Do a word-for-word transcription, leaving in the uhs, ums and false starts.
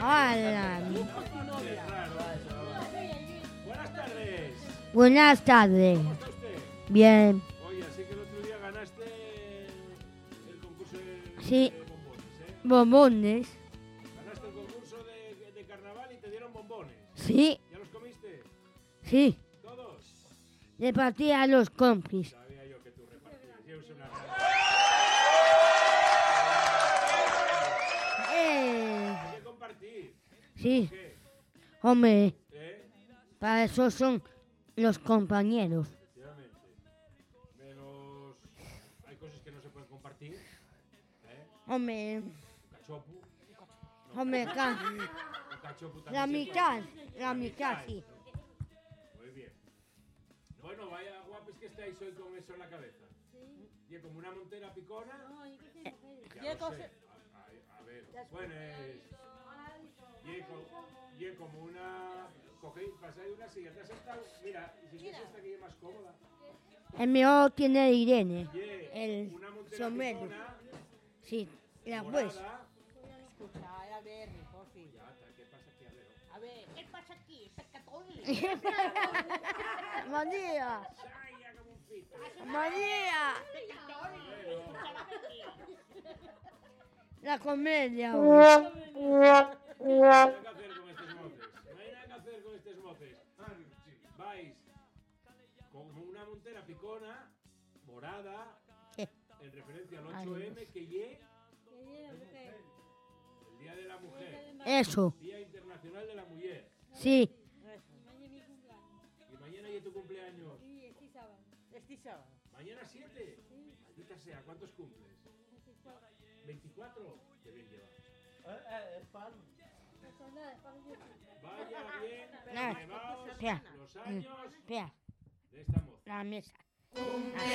Hola. Buenas tardes. Buenas tardes. ¿Cómo está usted? Bien. Oye, así que el otro día ganaste el concurso de, Sí. de bombones, ¿eh? Bombones. Ganaste el concurso de, de carnaval y te dieron bombones. Sí, ¿Ya los comiste? sí. ¿Todos? Repartí a los compis. Sabía yo que tú repartías. Yo soy una Eh, Hay que compartir. sí, ¿Qué? hombre, ¿Eh? para eso son los compañeros. Efectivamente. Menos... Hay cosas que no se pueden compartir. ¿Eh? Hombre, Un cachopo. hombre, ca- Un cachopo también la se mitad, puede. la mitad, sí. Muy bien. Bueno, vaya guapos que estáis hoy con eso en la cabeza. Y es como una montera picona. Ya lo sé. A, a- a ver, bueno, es... Y es, co- y es como una... Cogéis, pasáis una silla, te has sentado... Mira, si quieres esta que es más cómoda. El mío tiene Irene, Y es el una montera sombrero. picona, Sí, la pues. morada. Escucha, a ver, Jofi. Ya, ¿qué pasa aquí? A ver. A ver, ¿qué pasa aquí? Pecatón. María, ¡Saya como un pito! María, Bueno, la comedia. no hay nada que hacer con estos motes. No hay nada que hacer con estos motes. Vais con una montera picona, morada, en referencia al ocho eme, que ye el Día de la Mujer, Eso, Día Internacional de la Mujer. sí. Y mañana ya tu cumpleaños. Este sábado. ¿Mañana siete? Maldita sea, ¿cuántos cumples? ¿veinticuatro? Qué bien llevas. Vaya bien, No, llevaos espera, los años espera, de esta moza. la mesa.